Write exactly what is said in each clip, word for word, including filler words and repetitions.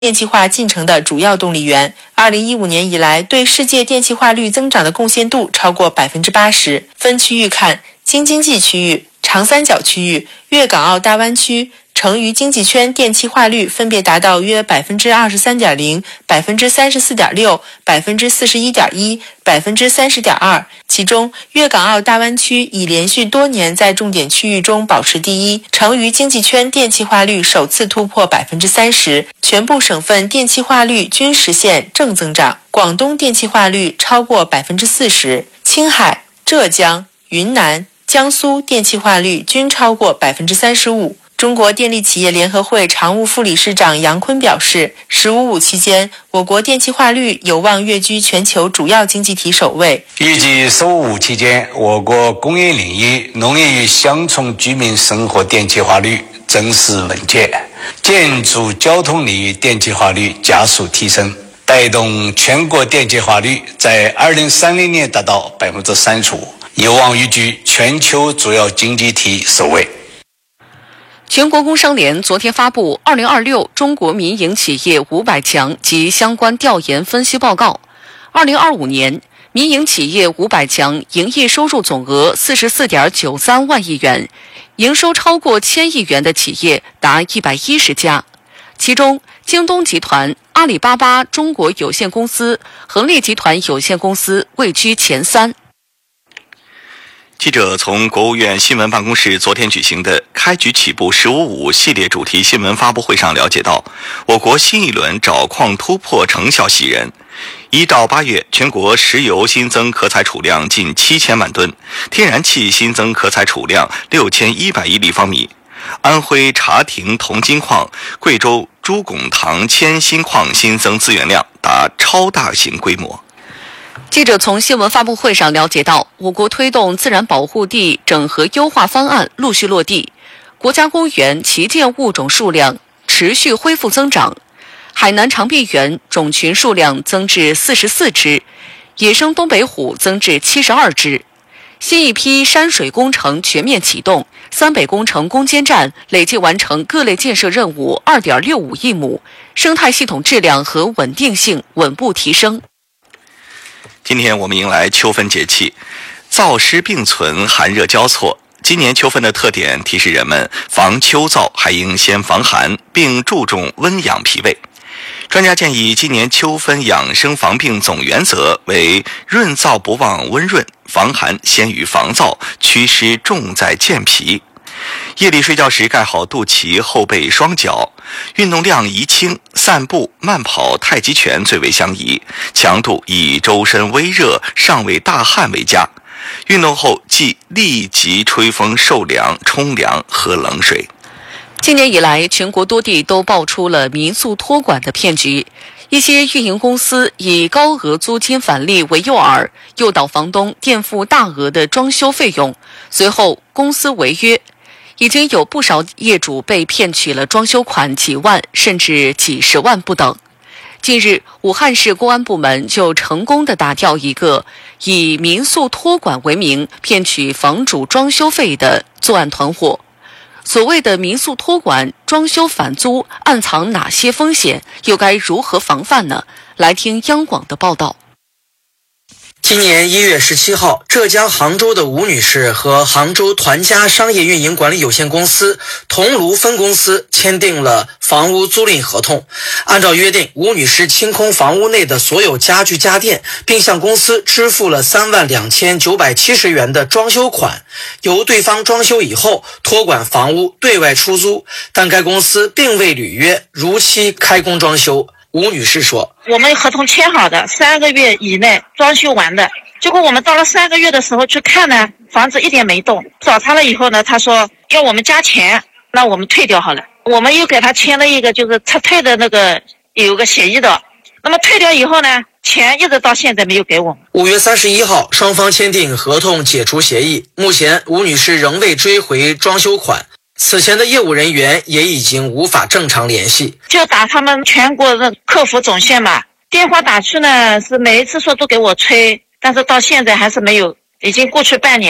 电气化进程的主要动力源。二零一五年以来，对世界电气化率增长的贡献度超过百分之八十。分区域看，京津冀区域、长三角区域、粤港澳大湾区、成渝经济圈电气化率分别达到约百分之二十三点零、百分之三十四点六、百分之四十一点一、百分之三十点二。其中，粤港澳大湾区已连续多年在重点区域中保持第一，成渝经济圈电气化率首次突破百分之三十，全部省份电气化率均实现正增长。广东电气化率超过百分之四十，青海、浙江、云南、江苏电气化率均超过百分之三十五。中国电力企业联合会常务副理事长杨坤表示，十五五期间，我国电气化率有望跃居全球主要经济体首位。 预计十五五期间，我国工业领域、农业与乡村居民生活电气化率增势稳健，建筑交通领域电气化率加速提升，带动全国电气化率在二零三零年达到百分之三十五，有望跃居全球主要经济体首位。 全国工商联昨天发布二零二六中国民营企业五百强及相关调研分析报告。二零二五年，民营企业五百强营业收入总额四十四点九三万亿元，营收超过千亿元的企业达一百一十家，其中京东集团、阿里巴巴中国有限公司、恒力集团有限公司位居前三。 记者从国务院新闻办公室昨天举行的开局起步十五五系列主题新闻发布会上了解到，我国新一轮找矿突破成效喜人。一到八月，全国石油新增可采储量近七千万吨，天然气新增可采储量六千一百亿立方米。安徽茶亭铜金矿、贵州朱拱塘铅锌矿新增资源量达超大型规模。 记者从新闻发布会上了解到，我国推动自然保护地整合优化方案陆续落地，国家公园旗舰物种数量持续恢复增长，海南长臂猿种群数量增至四十四只，野生东北虎增至七十二只。新一批山水工程全面启动，三北工程攻坚战累计完成各类建设任务二点六五亿亩，生态系统质量和稳定性稳步提升。 今天我们迎来秋分节气，燥湿并存，寒热交错。今年秋分的特点提示人们防秋燥还应先防寒，并注重温养脾胃。专家建议，今年秋分养生防病总原则为润燥不忘温润，防寒先于防燥，祛湿重在健脾。夜里睡觉时盖好肚脐、后背、双脚，运动量宜轻，散步、慢跑、太极拳最为相宜，强度以周身微热、尚未大汗为佳。运动后即立即吹风受凉、冲凉、喝冷水。 今年以来，全国多地都爆出了民宿托管的骗局，一些运营公司以高额租金返利为诱饵，诱导房东垫付大额的装修费用，随后公司违约。已经有不少业主被骗取了装修款几万甚至几十万不等。近日，武汉市公安部门就成功的打掉一个以民宿托管为名骗取房主装修费的作案团伙。所谓的民宿托管、装修返租暗藏哪些风险，又该如何防范呢？来听央广的报道。 今年一月十七号，浙江杭州的吴女士和杭州团家商业运营管理有限公司桐庐分公司签订了房屋租赁合同。按照约定，吴女士清空房屋内的所有家具家电，并向公司支付了三万两千九百七十元的装修款，由对方装修以后托管房屋对外出租，但该公司并未履约，如期开工装修。吴女士说， 我们合同签好的，三个月以内装修完的，结果我们到了三个月的时候去看呢，房子一点没动。找他了以后呢，他说要我们加钱，那我们退掉好了。我们又给他签了一个就是撤退的那个有个协议的，那么退掉以后呢，钱一直到现在没有给我们。 五月三十一号，双方签订合同解除协议，目前吴女士仍未追回装修款。此前的业务人员也已经无法正常联系， 就打他们全国的客服总线嘛，电话打去呢是每一次说都给我催，但是到现在还是没有，已经过去半年了。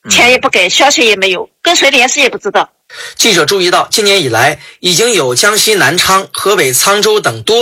钱也不给，消息也没有，跟谁联系也不知道。 记者注意到，今年以来，已经有江西南昌、河北沧州等多